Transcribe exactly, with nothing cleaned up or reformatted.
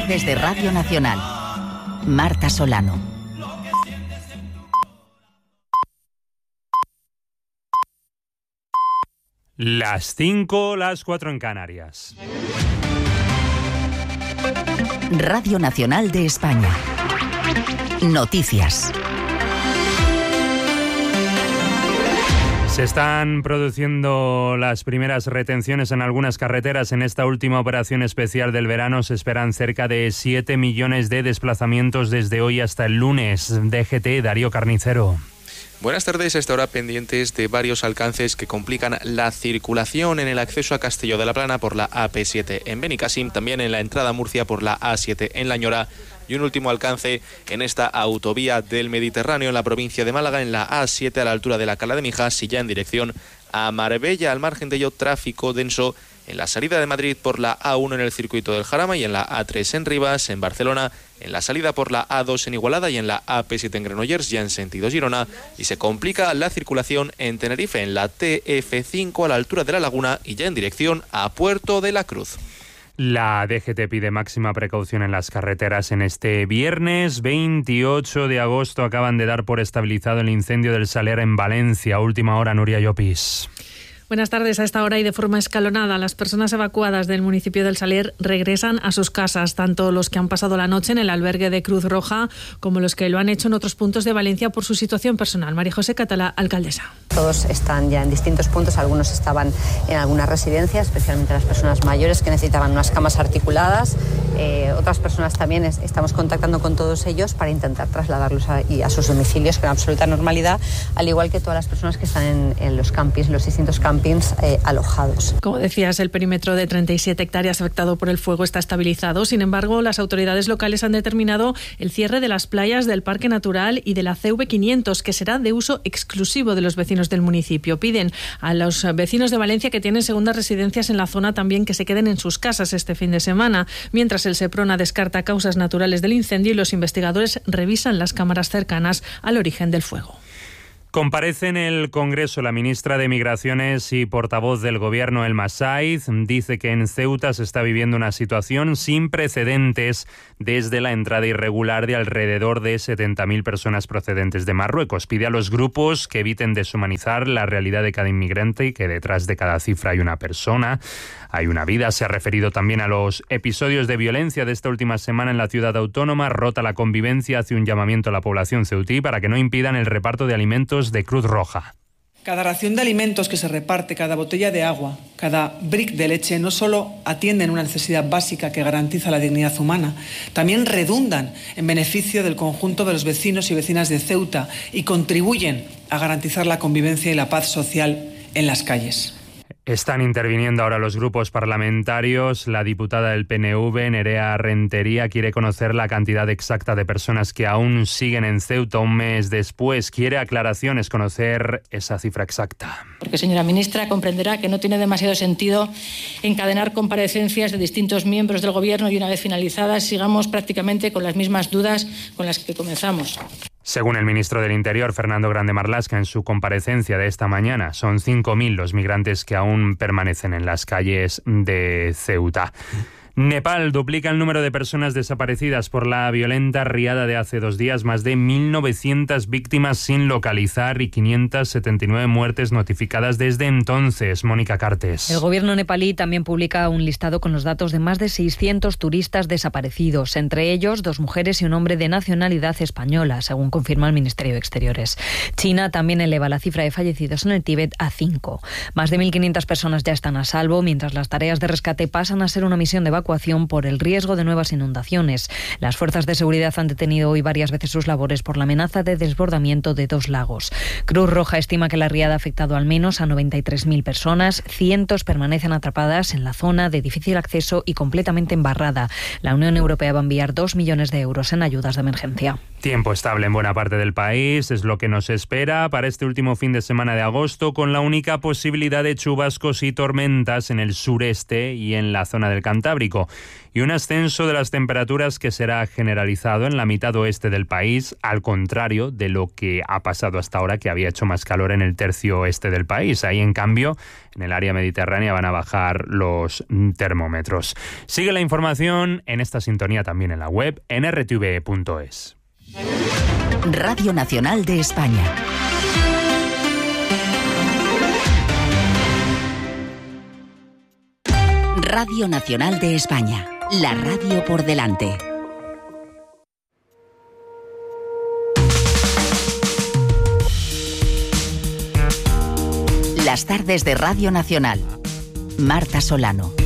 tardes de Radio Nacional. Marta Solano. Las cinco, las cuatro en Canarias. Radio Nacional de España. Noticias. Se están produciendo las primeras retenciones en algunas carreteras. En esta última operación especial del verano se esperan cerca de siete millones de desplazamientos desde hoy hasta el lunes. D G T, Darío Carnicero. Buenas tardes. A esta hora pendientes de varios alcances que complican la circulación en el acceso a Castelló de la Plana por la A P siete en Benicàssim, también en la entrada a Murcia por la A siete en La Ñora, y un último alcance en esta autovía del Mediterráneo en la provincia de Málaga, en la A siete a la altura de la Cala de Mijas y ya en dirección a Marbella. Al margen de ello, tráfico denso en la salida de Madrid por la A uno en el circuito del Jarama y en la A tres en Rivas, en Barcelona, en la salida por la A dos en Igualada y en la A P siete en Granollers, ya en sentido Girona, y se complica la circulación en Tenerife, en la T F cinco a la altura de La Laguna y ya en dirección a Puerto de la Cruz. La D G T pide máxima precaución en las carreteras en este viernes veintiocho de agosto. Acaban de dar por estabilizado el incendio del Saler en Valencia. Última hora, Nuria Llopis. Buenas tardes. A esta hora y de forma escalonada, las personas evacuadas del municipio del Saler regresan a sus casas, tanto los que han pasado la noche en el albergue de Cruz Roja como los que lo han hecho en otros puntos de Valencia por su situación personal. María José Catalá, alcaldesa. Todos están ya en distintos puntos, algunos estaban en algunas residencias, especialmente las personas mayores que necesitaban unas camas articuladas. Eh, otras personas también es, estamos contactando con todos ellos para intentar trasladarlos a, y a sus domicilios con absoluta normalidad, al igual que todas las personas que están en, en los campings, los distintos campings Eh, alojados. Como decías, el perímetro de treinta y siete hectáreas afectado por el fuego está estabilizado. Sin embargo, las autoridades locales han determinado el cierre de las playas del Parque Natural y de la C V quinientos, que será de uso exclusivo de los vecinos del municipio. Piden a los vecinos de Valencia que tienen segundas residencias en la zona también que se queden en sus casas este fin de semana, mientras el Seprona descarta causas naturales del incendio y los investigadores revisan las cámaras cercanas al origen del fuego. Comparece en el Congreso la ministra de Migraciones y portavoz del Gobierno, Elma Saiz. Dice que en Ceuta se está viviendo una situación sin precedentes desde la entrada irregular de alrededor de setenta mil personas procedentes de Marruecos. Pide a los grupos que eviten deshumanizar la realidad de cada inmigrante y que detrás de cada cifra hay una persona, hay una vida. Se ha referido también a los episodios de violencia de esta última semana en la ciudad autónoma. Rota la convivencia, hace un llamamiento a la población ceutí para que no impidan el reparto de alimentos de Cruz Roja. Cada ración de alimentos que se reparte, cada botella de agua, cada brick de leche no solo atienden una necesidad básica que garantiza la dignidad humana, también redundan en beneficio del conjunto de los vecinos y vecinas de Ceuta y contribuyen a garantizar la convivencia y la paz social en las calles. Están interviniendo ahora los grupos parlamentarios. La diputada del P N V, Nerea Rentería, quiere conocer la cantidad exacta de personas que aún siguen en Ceuta un mes después. Quiere aclaraciones, conocer esa cifra exacta. Porque, señora ministra, comprenderá que no tiene demasiado sentido encadenar comparecencias de distintos miembros del Gobierno y una vez finalizadas sigamos prácticamente con las mismas dudas con las que comenzamos. Según el ministro del Interior, Fernando Grande Marlaska, en su comparecencia de esta mañana, son cinco mil los migrantes que aún permanecen en las calles de Ceuta. Nepal duplica el número de personas desaparecidas por la violenta riada de hace dos días, más de mil novecientas víctimas sin localizar y quinientas setenta y nueve muertes notificadas desde entonces. Mónica Cartes. El gobierno nepalí también publica un listado con los datos de más de seiscientos turistas desaparecidos, entre ellos dos mujeres y un hombre de nacionalidad española, según confirma el Ministerio de Exteriores. China también eleva la cifra de fallecidos en el Tíbet a cinco. Más de mil quinientas personas ya están a salvo, mientras las tareas de rescate pasan a ser una misión de evacuación por el riesgo de nuevas inundaciones. Las fuerzas de seguridad han detenido hoy varias veces sus labores por la amenaza de desbordamiento de dos lagos. Cruz Roja estima que la riada ha afectado al menos a noventa y tres mil personas. Cientos permanecen atrapadas en la zona de difícil acceso y completamente embarrada. La Unión Europea va a enviar dos millones de euros en ayudas de emergencia. Tiempo estable en buena parte del país es lo que nos espera para este último fin de semana de agosto, con la única posibilidad de chubascos y tormentas en el sureste y en la zona del Cantábrico. Atlántico. Y un ascenso de las temperaturas que será generalizado en la mitad oeste del país, al contrario de lo que ha pasado hasta ahora, que había hecho más calor en el tercio oeste del país. Ahí, en cambio, en el área mediterránea van a bajar los termómetros. Sigue la información en esta sintonía también en la web, en r t v punto es. Radio Nacional de España. Radio Nacional de España. La radio por delante. Las tardes de Radio Nacional. Marta Solano.